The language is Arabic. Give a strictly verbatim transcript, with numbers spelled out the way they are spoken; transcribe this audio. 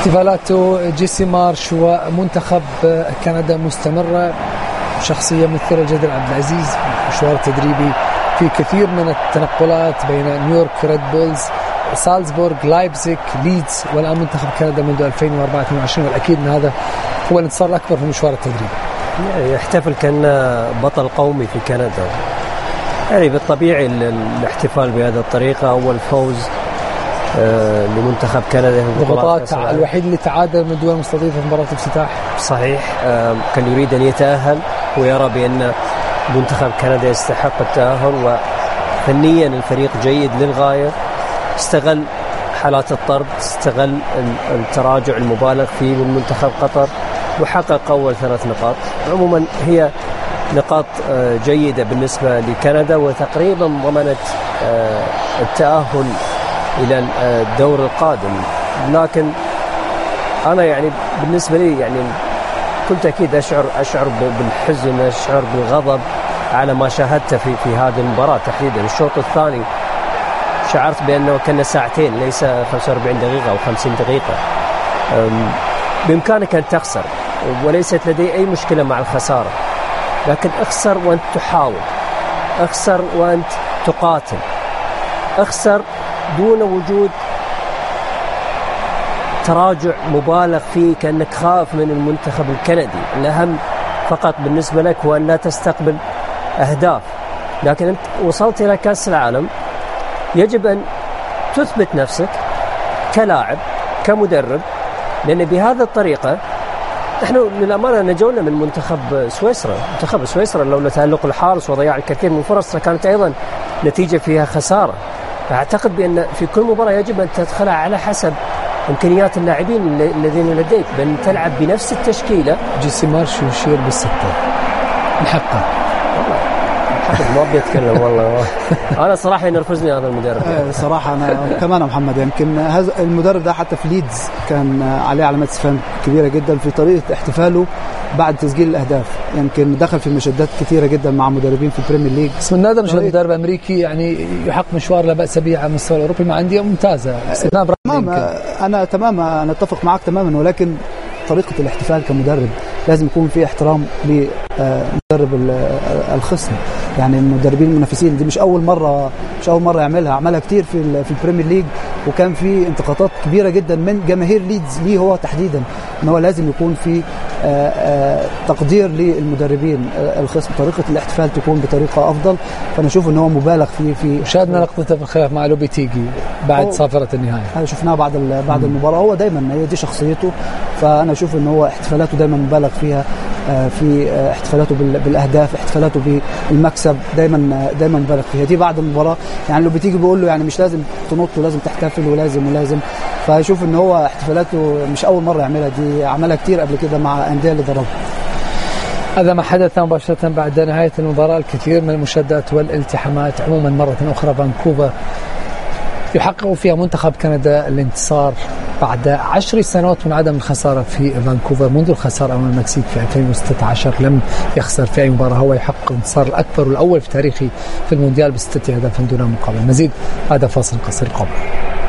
احتفالات جيسي مارش ومنتخب كندا مستمرة. شخصية مثيرة جدا عبد العزيز، مشوار تدريبي في كثير من التنقلات بين نيويورك ريد بولز، سالزبورغ، لايبزيغ، ليدز، والآن منتخب كندا منذ ألفين وأربعة وعشرين، والأكيد أن هذا هو الانتصار الأكبر في مشوار التدريب. يحتفل كأنه بطل قومي في كندا، يعني بالطبيعي الاحتفال بهذه الطريقة. أول فوز آه لمنتخب كندا، ضغوطات الوحيد اللي تعادل من الدول المستضيفة في مباراة الافتتاح. صحيح، آه كان يريد أن يتأهل ويرى بأن منتخب كندا يستحق التأهل، وفنيا الفريق جيد للغاية. استغل حالات الطرد، استغل التراجع المبالغ فيه من منتخب قطر وحقق أول ثلاث نقاط. عموما هي نقاط جيدة بالنسبة لكندا، وتقريبا ضمنت التأهل إلى الدور القادم. لكن أنا يعني بالنسبة لي يعني كنت أكيد أشعر أشعر بالحزن، أشعر بالغضب على ما شاهدته في في هذه المباراة تحديدا. الشوط الثاني شعرت بأنه كان ساعتين ليس خمسة وأربعين دقيقة أو خمسين دقيقة. بإمكانك أن تخسر، وليست لدي أي مشكلة مع الخسارة، لكن اخسر وأنت تحاول، اخسر وأنت تقاتل، اخسر دون وجود تراجع مبالغ فيه كأنك خاف من المنتخب الكندي. الأهم فقط بالنسبة لك هو أن لا تستقبل أهداف. لكن أنت وصلت إلى كأس العالم، يجب أن تثبت نفسك كلاعب كمدرب، لأن بهذه الطريقة نحن للأمانة نجونا من منتخب سويسرا. منتخب سويسرا لولا تألق الحارس وضياع الكثير من فرص كانت أيضا نتيجة فيها خسارة. أعتقد بأن في كل مباراة يجب أن تدخلها على حسب إمكانيات اللاعبين الذين لديك، بأن تلعب بنفس التشكيلة. جيسي مارش يشير بالستة نحقق والله ما بيتكلم والله. أنا صراحة ينرفزني هذا المدرب. صراحة أنا كمان محمد، يمكن هذا المدرب ده حتى في ليدز كان عليه علامات استفهام كبيرة جدا في طريقة احتفاله بعد تسجيل الأهداف. يمكن دخل في مشادات كثيرة جدا مع مدربين في البريمير ليج. بس من نادر مشاهد مدرب أمريكي يعني يحقق مشوار لا بأس به على المستوى الأوروبي مع أندية ممتازة. تمام، أنا تمام أنا أتفق معك تماما، ولكن طريقة الاحتفال كمدرب لازم يكون في احترام لمدرب الخصم. يعني المدربين المنافسين دي مش أول مرة مش أول مرة يعملها، عملها كتير في في البريمير ليج، وكان في انتقادات كبيرة جدا من جماهير ليدز ليه هو تحديدا، إن هو لازم يكون في تقدير للمدربين الخصم، طريقة الاحتفال تكون بطريقة أفضل. فأنا أشوف إن هو مبالغ فيه في شاهدنا لقطته في الخلاف مع لوبيتيجي بعد صافرة النهاية. هذا شفناه بعد بعد المباراة. هو دايما هي دي شخصيته، فأنا أشوف إن هو احتفالاته دايما مبالغ فيها، في احتفالاته بالأهداف، احتفالاته بالمكسب دايما دايما مبالغ فيها. دي بعد المباراة يعني لو بتيجي بيقول له يعني مش لازم تنط ولازم تحتفل ولازم ولازم فأشوف إن هو احتفالاته مش أول مرة يعملها، دي عملها كتير قبل كده مع أندية اللي ضربها. هذا ما حدث مباشرة بعد نهاية المباراة. الكثير من المشادات والالتحامات. عموما مرة أخرى فانكوفر يحقق فيها منتخب كندا الانتصار بعد عشر سنوات من عدم الخسارة في فانكوفر، منذ الخسارة أمام المكسيك في ألفين وستة عشر لم يخسر في أي مباراة. هو يحقق الانتصار الأكبر والأول في تاريخه في المونديال بستة أهداف دون مقابل. مزيد هذا فاصل قصير قبل